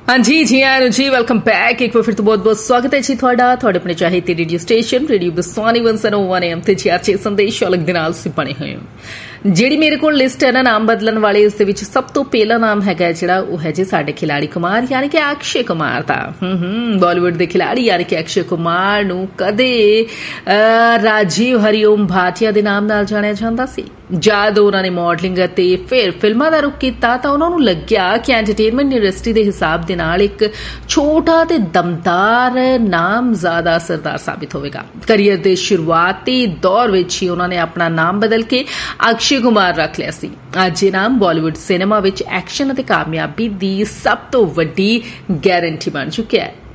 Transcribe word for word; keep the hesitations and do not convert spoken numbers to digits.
हाँ जी जी आए जी welcome back एक बार फिर तो बहुत बहुत स्वागत है जी थोड़ा थोड़े अपने चाहे ते radio station radio Baswani one सौ वन एम ते जी आर संदेश अलग दे नाल सी बने हुए ਜਿਹੜੀ ਮੇਰੇ ਕੋਲ ਲਿਸਟ ਹੈ ਨਾ ਨਾਮ ਬਦਲਣ ਵਾਲੇ ਉਸ ਦੇ ਵਿੱਚ ਸਭ ਤੋਂ ਪਹਿਲਾ ਨਾਮ ਹੈਗਾ ਜਿਹੜਾ ਉਹ ਹੈ ਜੀ ਸਾਡੇ ਖਿਲਾੜੀ ਕੁਮਾਰ ਯਾਨੀ ਕਿ ਅਕਸ਼ੇ ਕੁਮਾਰ ਦਾ ਹੂੰ ਹੂੰ ਬਾਲੀਵੁੱਡ ਦੇ ਖਿਲਾੜੀ ਯਾਨੀ ਕਿ ਅਕਸ਼ੇ ਕੁਮਾਰ ਨੂੰ ਕਦੇ ਰਾਜੀਵ ਹਰੀਓਮ ਭਾਟੀਆ ਦੇ ਨਾਮ ਨਾਲ ਜਾਣਿਆ ਜਾਂਦਾ ਸੀ ਜਦ ਉਹਨਾਂ ਨੇ ਮਾਡਲਿੰਗ ਅਤੇ ਫਿਰ ਫਿਲਮਾਂ ਦਾ ਰੁਖ ਕੀਤਾ ਤਾਂ ਉਹਨਾਂ ਨੂੰ ਲੱਗਿਆ ਕਿ ਐਂਟਰਟੇਨਮੈਂਟ ਇੰਡਸਟਰੀ ਦੇ ਹਿਸਾਬ ਦੇ ਨਾਲ ਇੱਕ ਛੋਟਾ ਤੇ ਦਮਦਾਰ ਨਾਮ ਜ਼ਿਆਦਾ ਅਸਰਦਾਰ ਸਾਬਿਤ ਹੋਵੇਗਾ ਕਰੀਅਰ ਦੇ ਸ਼ੁਰੂਆਤੀ ਦੌਰ ਵਿੱਚ ਹੀ ਉਹਨਾਂ ਨੇ ਆਪਣਾ ਨਾਮ ਬਦਲ ਕੇ ਅਕਸ਼ੇ ਕੁਮਾਰ ਰੱਖ ਲਿਆ ਸੀ ਅੱਜ ਇਹ ਨਾਮ ਬਾਲੀਵੁੱਡ ਸਿਨੇਮਾ ਵਿੱਚ ਐਕਸ਼ਨ ਅਤੇ ਕਾਮਯਾਬੀ ਦੀ ਸਭ ਤੋਂ ਵੱਡੀ ਗਾਰੰਟੀ ਬਣ ਚੁੱਕਿਆ ਹੈ